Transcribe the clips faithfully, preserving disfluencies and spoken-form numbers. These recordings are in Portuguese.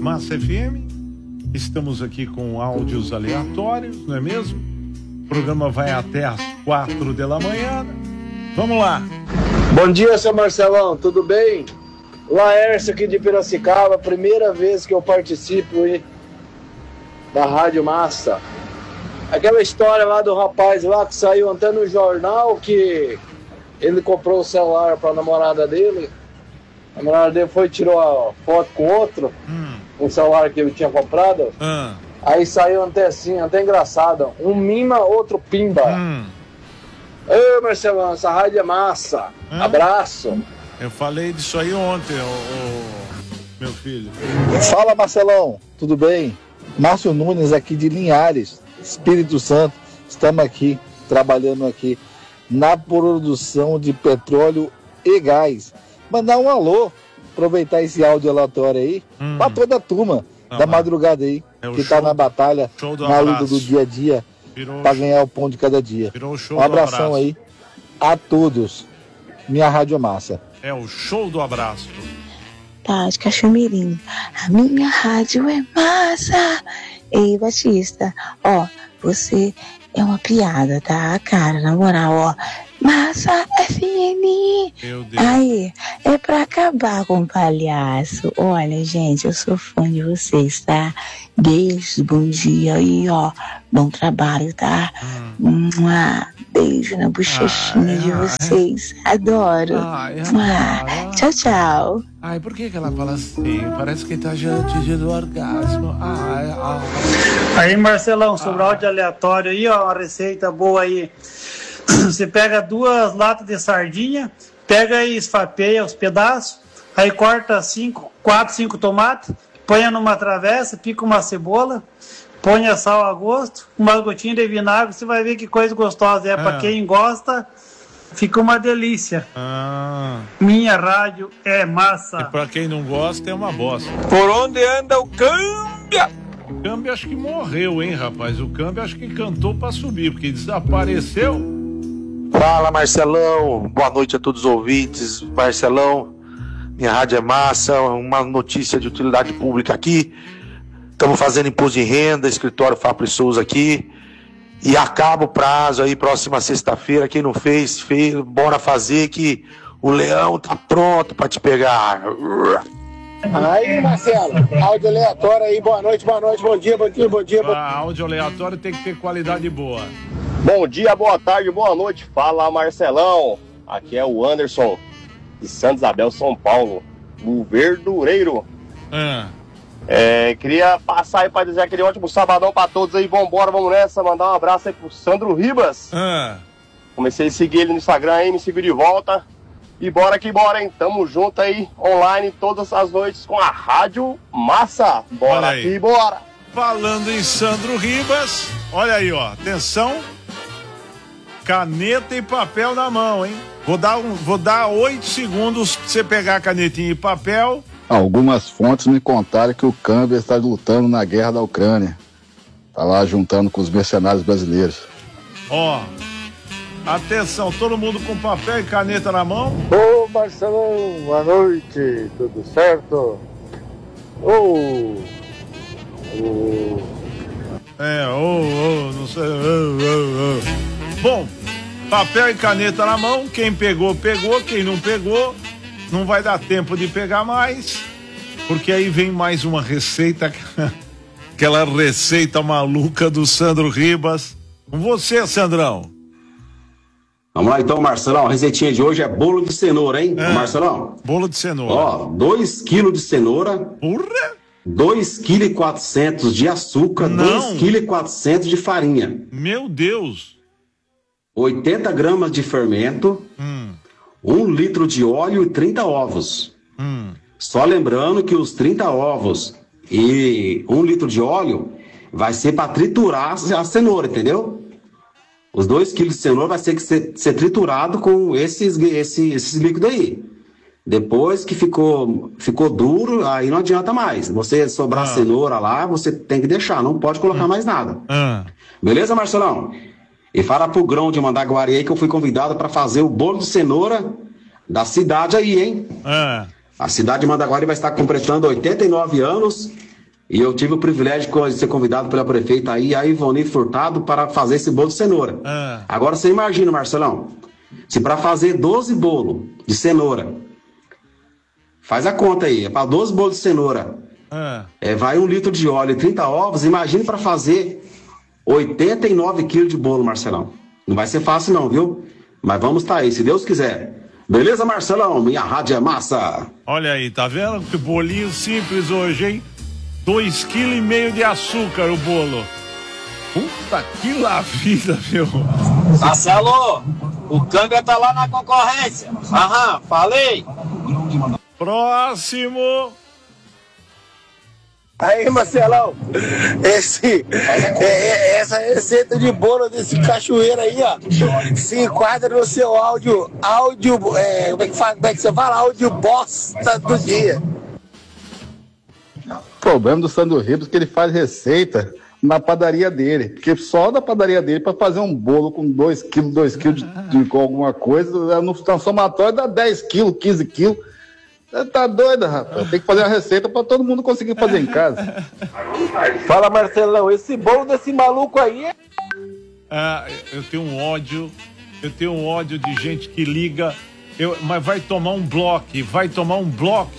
Massa F M. Estamos aqui com áudios aleatórios, não é mesmo? O programa vai até às quatro da manhã. Vamos lá. Bom dia, seu Marcelão, tudo bem? Laércio aqui de Piracicaba, primeira vez que eu participo aí da Rádio Massa. Aquela história lá do rapaz lá que saiu até no jornal que ele comprou o celular para a namorada dele. A namorada dele foi e tirou a foto com outro, hum. um celular que ele tinha comprado. Hum. Aí saiu até assim, até engraçado. Um mima, outro pimba. Hum. Ô Marcelão, essa rádio é massa. Hum. Abraço. Eu falei disso aí ontem, ô, ô, meu filho. Fala Marcelão, tudo bem? Márcio Nunes aqui de Linhares, Espírito Santo. Estamos aqui, trabalhando aqui na produção de petróleo e gás. Mandar um alô, aproveitar esse áudio aleatório aí, hum. para toda a turma ah, da madrugada aí, é que está na batalha, na luta do dia a dia, para ganhar o pão de cada dia. Um abração aí a todos. Minha Rádio Massa. É o show do abraço. Tati Cachomirim, a minha rádio é massa. Ei, Batista, ó, você é uma piada, tá, cara? Na moral, ó. Massa F M. Meu Deus. Aí, é pra acabar com o palhaço. Olha, gente, eu sou fã de vocês, tá? Beijo, bom dia aí, ó. Bom trabalho, tá? Hum. Beijo na bochechinha ai, de ai, vocês. Adoro. Ai, ai, tchau, tchau. Ai, por que que ela fala assim? Parece que tá já atingindo o orgasmo. Ai, ai. Aí, Marcelão, sobre ai. áudio aleatório aí, ó, uma receita boa aí. Você pega duas latas de sardinha, pega e esfapeia os pedaços, aí corta cinco, quatro, cinco tomates, põe numa travessa, pica uma cebola, põe sal a gosto, umas gotinhas de vinagre, você vai ver que coisa gostosa é. Ah. Para quem gosta, fica uma delícia. Ah. Minha rádio é massa. E para quem não gosta, é uma bosta. Por onde anda o câmbio? O câmbio acho que morreu, hein, rapaz? O câmbio acho que cantou para subir, porque desapareceu. Fala, Marcelão, boa noite a todos os ouvintes. Marcelão, minha rádio é massa, uma notícia de utilidade pública aqui. Estamos fazendo imposto de renda, escritório Fábio Souza aqui. E acaba o prazo aí, próxima sexta-feira. Quem não fez, fez, bora fazer que o leão tá pronto para te pegar. Aí, Marcelo, áudio aleatório aí, boa noite, boa noite, bom dia, bom dia, bom dia. Bom... Ah, áudio aleatório tem que ter qualidade boa. Bom dia, boa tarde, boa noite. Fala, Marcelão. Aqui é o Anderson, de Santa Isabel, São Paulo, o verdureiro. Ah. É, queria passar aí para dizer aquele ótimo sabadão para todos aí. Vambora, vamos nessa. Mandar um abraço aí pro Sandro Ribas. Ah. Comecei a seguir ele no Instagram aí, me seguiu de volta. E bora que bora, hein? Tamo junto aí, online, todas as noites com a Rádio Massa. Bora que bora. Falando em Sandro Ribas, olha aí, ó, atenção. Caneta e papel na mão, hein? Vou dar um, vou dar oito segundos pra você pegar a canetinha e papel. Algumas fontes me contaram que o câmbio está lutando na guerra da Ucrânia. Tá lá juntando com os mercenários brasileiros. Ó, atenção, todo mundo com papel e caneta na mão. Ô Marcelão, boa noite, tudo certo? Ô, ô. É, ô, ô, não sei, ô, ô, ô. Bom, papel e caneta na mão, quem pegou, pegou, quem não pegou, não vai dar tempo de pegar mais, porque aí vem mais uma receita, aquela receita maluca do Sandro Ribas. Com você, Sandrão. Vamos lá então, Marcelão, a receitinha de hoje é bolo de cenoura, hein, é, Marcelão? Bolo de cenoura. Ó, dois quilos de cenoura. Porra! dois quilos e quatrocentos de açúcar, dois quilos e quatrocentos de farinha. Meu Deus! oitenta gramas de fermento, hum. um litro de óleo e trinta ovos. Hum. Só lembrando que os trinta ovos e um litro de óleo vai ser para triturar a cenoura, entendeu? Os dois quilos de cenoura vai ser que ser, ser triturado com esses, esses, esses líquidos aí. Depois que ficou, ficou duro, aí não adianta mais. Você sobrar ah. cenoura lá, você tem que deixar, não pode colocar ah. mais nada. Ah. Beleza, Marcelão? E fala pro Grão de Mandaguari aí que eu fui convidado para fazer o bolo de cenoura da cidade aí, hein? Ah. A cidade de Mandaguari vai estar completando oitenta e nove anos E eu tive o privilégio de ser convidado pela prefeita aí, a Ivone Furtado, para fazer esse bolo de cenoura. Ah. Agora você imagina, Marcelão, se para fazer doze bolos de cenoura, faz a conta aí, é para doze bolos de cenoura, ah. é, vai um litro de óleo e trinta ovos, imagine para fazer oitenta e nove quilos de bolo, Marcelão. Não vai ser fácil não, viu? Mas vamos estar aí, se Deus quiser. Beleza, Marcelão? Minha rádio é massa. Olha aí, tá vendo? Que bolinho simples hoje, hein? Dois quilos e meio de açúcar o bolo. Puta que lá vida, meu. Marcelo, o Canga tá lá na concorrência. Aham, falei. Próximo. Aí, Marcelão, esse, é, é, essa receita de bolo desse cachoeiro aí, ó, se enquadra no seu áudio, áudio, é, como é que fala, como é que você fala? Áudio bosta do dia. O problema do Sandro Ribas é que ele faz receita na padaria dele, porque só da padaria dele para fazer um bolo com dois quilos, dois quilos de, de alguma coisa, no transformatório dá dez quilos, quinze quilos. Você tá doido, rapaz? Tem que fazer uma receita pra todo mundo conseguir fazer em casa. Fala, Marcelão, esse bolo desse maluco aí é... Ah, eu tenho um ódio, eu tenho um ódio de gente que liga, eu, mas vai tomar um bloco, vai tomar um bloco.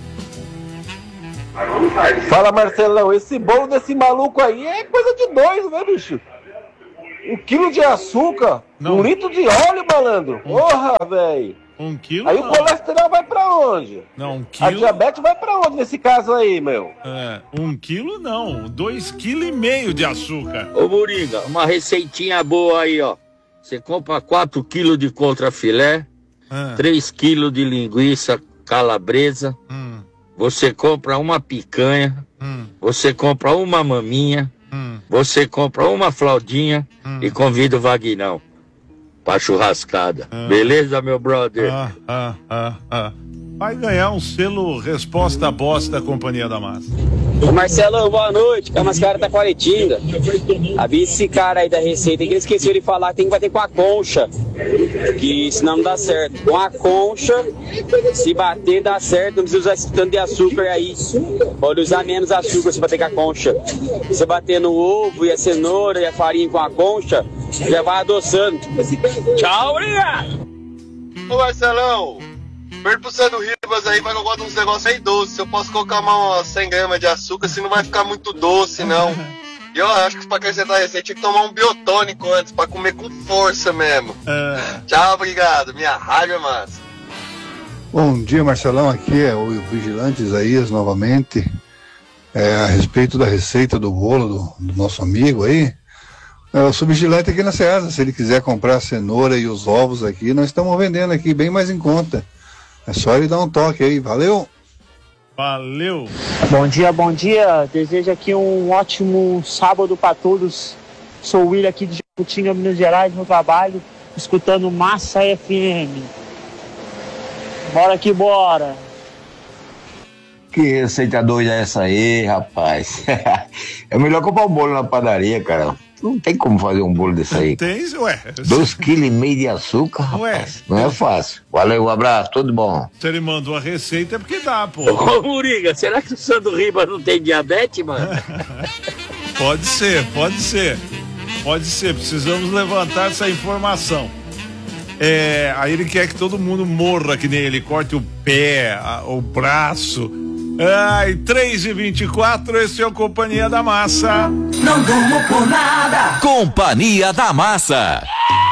Fala, Marcelão, esse bolo desse maluco aí é coisa de dois, né, bicho? Um quilo de açúcar, não. Um litro de óleo, malandro. Porra, velho. Um quilo? Aí não. O colesterol vai pra onde? Não, um quilo. A diabetes vai pra onde nesse caso aí, meu? É, um quilo não, dois quilos e meio de açúcar. Ô, Moringa, uma receitinha boa aí, ó. Você compra quatro quilos de contrafilé, ah. três quilos de linguiça calabresa, hum. você compra uma picanha, hum. você compra uma maminha, hum. você compra uma fraldinha hum. e convida o Vagnão pra churrascada. Ah. Beleza, meu brother? Ah, ah, ah, ah. Vai ganhar um selo Resposta Bosta da Companhia da Massa. Ô Marcelo, boa noite. Camas cara tá Quaretinga. Avisa esse cara aí da receita que ele esqueceu de falar que tem que bater com a concha. Que senão não dá certo. Com a concha, se bater dá certo, não precisa usar esse tanto de açúcar aí. Pode usar menos açúcar se bater com a concha. Se você bater no ovo e a cenoura e a farinha com a concha, já vai adoçando. Tchau, obrigado! Ô Marcelão, perto pro Sandro Ribas aí, vai que eu gosto de uns negócios aí doces. Se eu posso colocar uma cem gramas de açúcar, se não vai ficar muito doce, não. E eu acho que pra acrescentar a receita tinha que tomar um biotônico antes, pra comer com força mesmo. É. Tchau, obrigado. Minha rádio é massa. Bom dia, Marcelão. Aqui é o Vigilante Isaías novamente. É, a respeito da receita do bolo do, do nosso amigo aí. Eu sou vigilante aqui na Ceasa. Se ele quiser comprar a cenoura e os ovos aqui, nós estamos vendendo aqui bem mais em conta. É só ele dar um toque aí. Valeu! Valeu! Bom dia, bom dia. Desejo aqui um ótimo sábado para todos. Sou o William aqui de Jacutinga, Minas Gerais, no trabalho, escutando Massa F M. Bora que bora! Que receita doida é essa aí, rapaz? É melhor comprar um bolo na padaria, cara. Não tem como fazer um bolo desse aí. Tem, ué. Dois quilos e meio de açúcar, ué, rapaz. Não é fácil. Valeu, um abraço, tudo bom. Se ele mandou a receita é porque dá, pô. Ô, Moringa, será que o Sandro Ribas não tem diabetes, mano? Pode ser, pode ser. Pode ser, precisamos levantar essa informação. É, aí ele quer que todo mundo morra que nem ele, corte o pé, a, o braço. Ai, três e vinte e quatro, esse é o Companhia da Massa. Não durmo por nada. Companhia da Massa.